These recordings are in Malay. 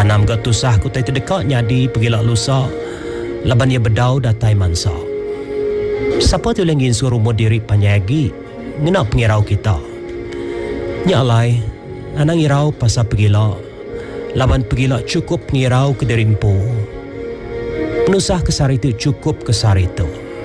Anam gat tusah ku tai terdekat nyadi pergilah lusa. Laban ia bedau datai mansa. Siapa tu lengin suruh diri panyagi ngena pengirau kita. Nyalai anang irau pasal pergilah. Laban pergilah cukup pengirau ke derimpu. Penusah kesar itu cukup kesar itu.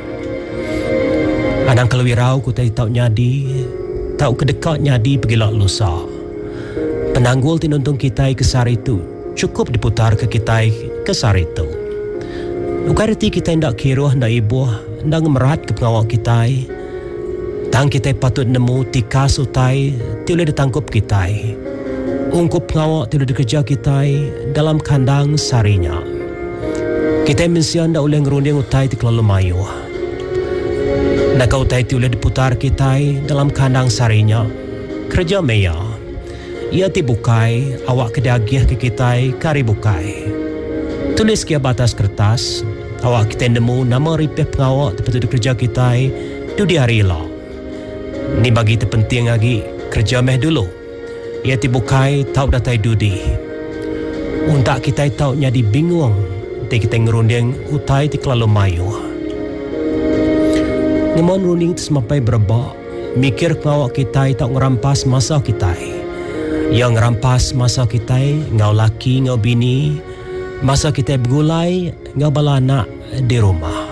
Anang kalau irau ku tai tau nyadi, tau kedekat nyadi pergilah lusa. Penanggul tinuntung kita kesar itu cukup diputar ke kita kesar itu. Ukarti kita hendak kiruh, hendak ibuh, hendak merat ke pengawak kita. Tang kita patut nemu tika sutai, tiada ditangkup kita. Ungkup pengawak tiada dikerja kita dalam kandang sarinya. Kita mensian dah oleh ngerunding utai ti kelalu mayu. Nak utai tiada diputar kita dalam kandang sarinya. Kerja meya. Ia ti bukai, awak kedagih ke kita kari bukai. Tulis kia batas kertas, awak kita nemu nama ripeh pengawak tempat kerja kita tu di hari lah. Ni bagi terpenting lagi kerja meh dulu. Ia ti bukai tau datai dudi. Untak kita tau nyadi bingung, ti kita ngerunding utai ti kelalu mayu. Ngemon runding tu semampai berebak, mikir pengawak kita tau ngerampas masa kita. Yang ngerampas masa kita, ngau laki, ngau bini, masa kita bergulai, ngau bala anak di rumah.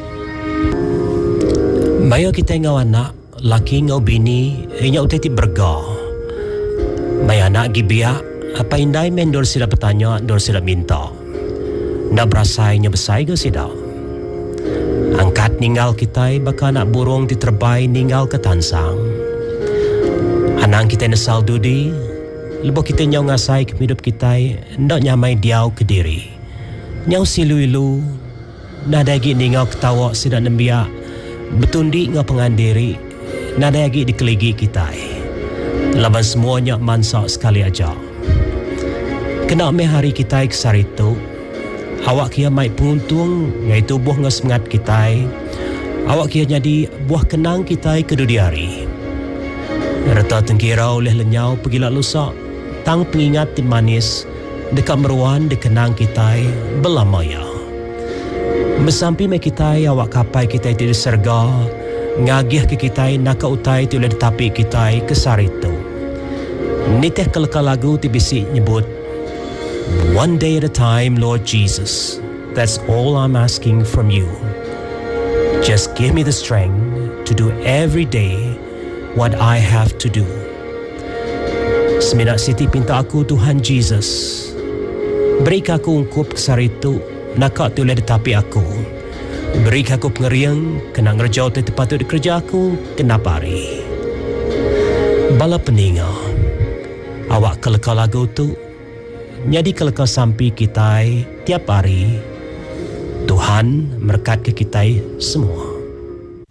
Maya kita ngau anak, laki ngau bini, inya utai ti berga. Maya anak gibiak, apa indai men dor sida bertanya, dor sida minta. Ndak berasainya besai ke sida. Angkat ninggal kita, baka anak burung ti terbai ninggal ke tansang. Anang kita nesal dudi, lebo kita nyau ngasai ke hidup kita, ndak nyamai diau ke diri. Nyau silu-ilu, nada lagi ningau ketawa sidak nembiak, betundi ngau pengandiri, nada lagi dikeligi kita. Laban semuanya mansak sekali aja. Kena me hari kita kesar itu, awak kia mai penguntung, ngaitu buah ngau semangat kita, awak kia jadi buah kenang kita kedudi hari. Reta tengkira oleh lenyau pergilah lusa, tang pengingat tim manis dekat meruan dikenang kita belamaya. Bersampi me kita awak kapai kita tidak serga, ngagih ke kita nak utai tu oleh tapi kita kesar itu. Niteh kelakar lagu ti bisik nyebut, one day at a time, Lord Jesus. That's all I'm asking from you. Just give me the strength to do every day what I have to do. Seminat Siti pinta aku Tuhan Jesus, beri aku ungkup kesar itu, nak tu oleh tetapi aku. Beri aku pengeriang, kena ngerjau tu patut dikerja aku, kena pari. Bala peninga, awak kelakar lagu tu, jadi kelakar sampai kita tiap hari. Tuhan berkat ke kita semua.